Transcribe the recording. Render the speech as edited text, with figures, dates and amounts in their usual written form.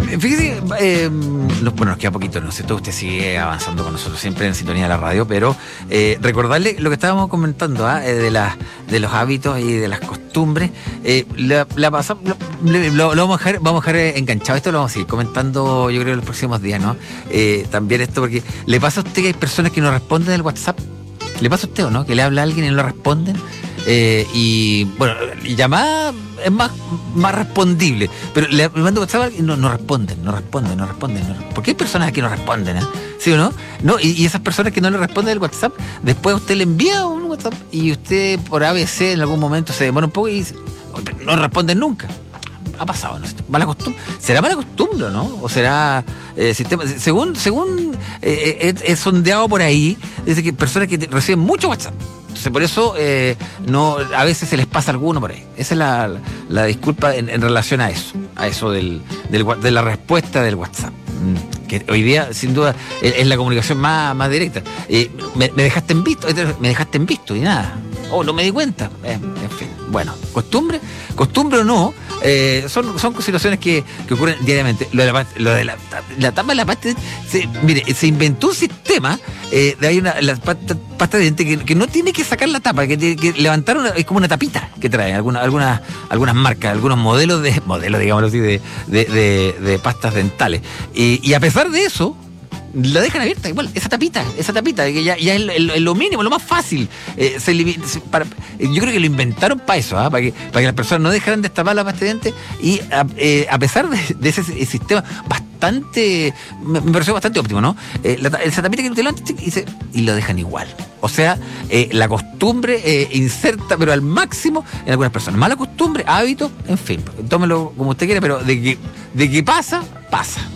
Fíjese, bueno, nos queda poquito, ¿no es cierto? Usted sigue avanzando con nosotros siempre en sintonía de la radio, pero recordarle lo que estábamos comentando, de los hábitos y de las costumbres. Lo vamos a dejar enganchado. Esto lo vamos a seguir comentando, yo creo, en los próximos días, ¿no? También esto, porque le pasa a usted que hay personas que no responden el WhatsApp. ¿Le pasa a usted o no? Que le habla a alguien y no le responden. Y bueno, llamada es más respondible, pero le mando WhatsApp y no responden. Porque hay personas que no responden, ¿sí o no? Y esas personas que no le responden el WhatsApp, después usted le envía un WhatsApp y usted por ABC en algún momento se demora un poco y dice, no responden nunca. Ha pasado, ¿no? Mala costumbre. ¿Será mala costumbre o no? ¿O será sistema? Según he sondeado por ahí, dice que personas que reciben mucho WhatsApp. Entonces, por eso a veces se les pasa alguno por ahí. Esa es la disculpa en relación a eso de la respuesta del WhatsApp. Que hoy día, sin duda, es la comunicación más directa. Me dejaste en visto y nada. No me di cuenta. En fin. Bueno, costumbre o no, son situaciones que ocurren diariamente. Lo de la tapa de la pasta, se inventó un sistema de la pasta de diente que no tiene que sacar la tapa, que tiene que levantar es como una tapita que trae algunas marcas, algunos modelos, digámoslo así, de pastas dentales. Y a pesar de eso, la dejan abierta igual, esa tapita, que ya es lo mínimo, lo más fácil. Yo creo que lo inventaron para eso, para que las personas no dejaran de destapar la pasta de dientes. Y a pesar de ese sistema me pareció bastante óptimo, ¿no? Esa tapita que te levantas y lo dejan igual. O sea, la costumbre inserta, pero al máximo en algunas personas. Mala costumbre, hábito, en fin, tómelo como usted quiera, pero de que pasa.